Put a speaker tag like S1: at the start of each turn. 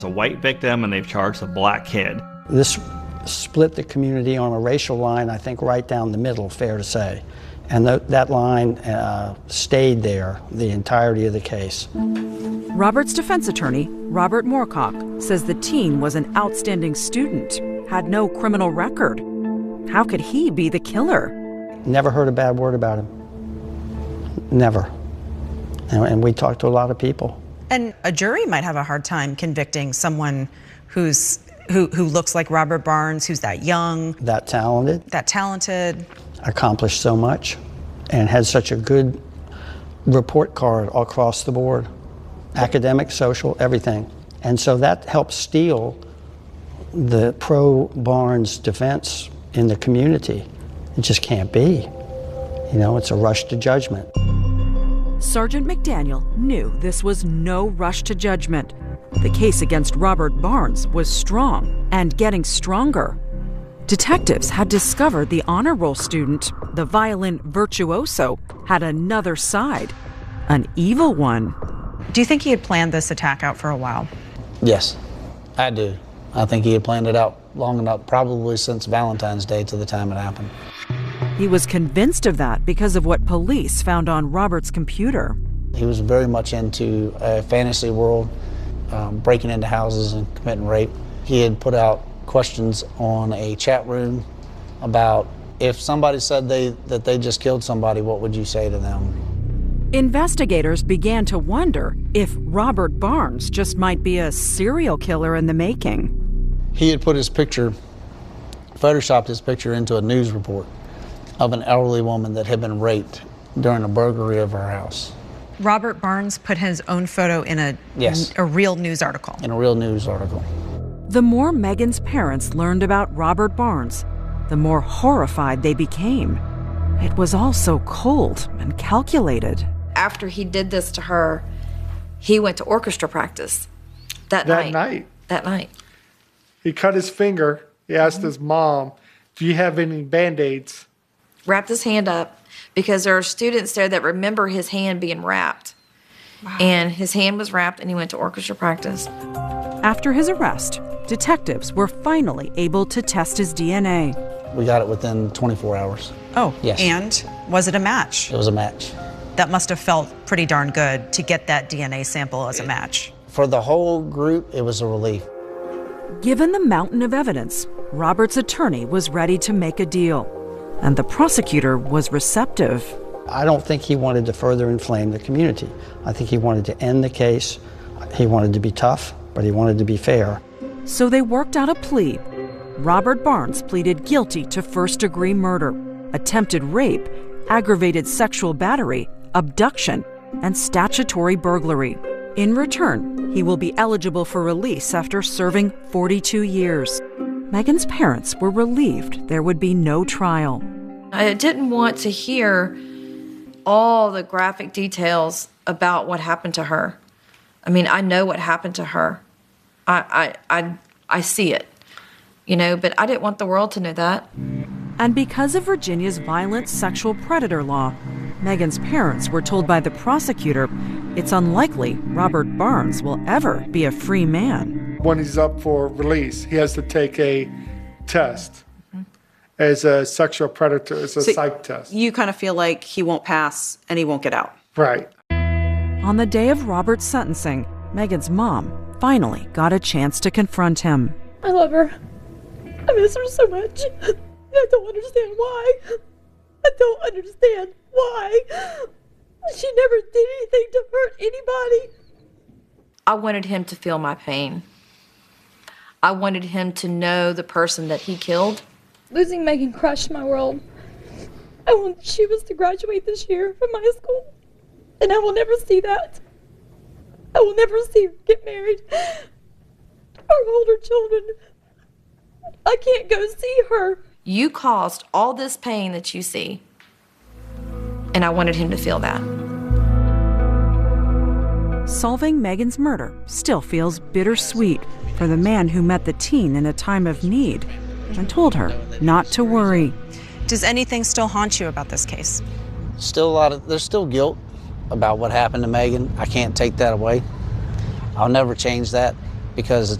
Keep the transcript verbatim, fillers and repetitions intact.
S1: It's a white victim, and they've charged a black kid.
S2: This split the community on a racial line, I think, right down the middle, fair to say. And th that line uh, stayed there the entirety of the case.
S3: Robert's defense attorney, Robert Moorcock, says the teen was an outstanding student, had no criminal record. How could he be the killer?
S2: Never heard a bad word about him. Never. And, and we talked to a lot of people.
S4: And a jury might have a hard time convicting someone who's who, who looks like Robert Barnes, who's that young.
S2: That talented.
S4: That talented.
S2: Accomplished so much and had such a good report card all across the board. Academic, social, everything. And so that helped steel the pro-Barnes defense in the community. It just can't be. You know, it's a rush to judgment.
S3: Sergeant McDaniel knew this was no rush to judgment. The case against Robert Barnes was strong and getting stronger. Detectives had discovered the honor roll student, the violin virtuoso, had another side, an evil one.
S4: Do you think he had planned this attack out for a while?
S5: Yes, I do. I think he had planned it out long enough, probably since Valentine's Day to the time it happened.
S3: He was convinced of that because of what police found on Robert's computer.
S5: He was very much into a fantasy world, um, breaking into houses and committing rape. He had put out questions on a chat room about if somebody said they that they just killed somebody, what would you say to them?
S3: Investigators began to wonder if Robert Barnes just might be a serial killer in the making.
S5: He had put his picture, photoshopped his picture into a news report of an elderly woman that had been raped during a burglary of her house.
S4: Robert Barnes put his own photo in a,
S5: yes.
S4: a real news article.
S5: In a real news article.
S3: The more Megan's parents learned about Robert Barnes, the more horrified they became. It was all so cold and calculated.
S6: After he did this to her, he went to orchestra practice that,
S7: that
S6: night.
S7: night.
S6: That night.
S7: He cut his finger. He asked his mom, do you have any Band-Aids?
S6: Wrapped his hand up because there are students there that remember his hand being wrapped. Wow. And his hand was wrapped and he went to orchestra practice.
S3: After his arrest, detectives were finally able to test his D N A.
S5: We got it within twenty-four hours.
S4: Oh,
S5: yes.
S4: And was it a match?
S5: It was a match.
S4: That must have felt pretty darn good to get that D N A sample as a match.
S5: For the whole group, it was a relief.
S3: Given the mountain of evidence, Robert's attorney was ready to make a deal, and the prosecutor was receptive.
S2: I don't think he wanted to further inflame the community. I think he wanted to end the case. He wanted to be tough, but he wanted to be fair.
S3: So they worked out a plea. Robert Barnes pleaded guilty to first-degree murder, attempted rape, aggravated sexual battery, abduction, and statutory burglary. In return, he will be eligible for release after serving forty-two years. Megan's parents were relieved there would be no trial.
S6: I didn't want to hear all the graphic details about what happened to her. I mean, I know what happened to her. I, I, I, I see it, you know, but I didn't want the world to know that.
S3: And because of Virginia's violent sexual predator law, Megan's parents were told by the prosecutor it's unlikely Robert Barnes will ever be a free man.
S7: When he's up for release, he has to take a test mm-hmm. as a sexual predator, as a so psych test.
S4: You kind of feel like he won't pass and he won't get out.
S7: Right.
S3: On the day of Robert's sentencing, Megan's mom finally got a chance to confront him.
S8: I love her. I miss her so much. I don't understand why. I don't understand why. She never did anything to hurt anybody.
S6: I wanted him to feel my pain. I wanted him to know the person that he killed.
S8: Losing Megan crushed my world. I want she was to graduate this year from high school, and I will never see that. I will never see her get married or hold her children. I can't go see her.
S6: You caused all this pain that you see, and I wanted him to feel that.
S3: Solving Megan's murder still feels bittersweet for the man who met the teen in a time of need and told her not to worry.
S4: Does anything still haunt you about this case?
S5: Still a lot of, there's still guilt about what happened to Megan. I can't take that away. I'll never change that. because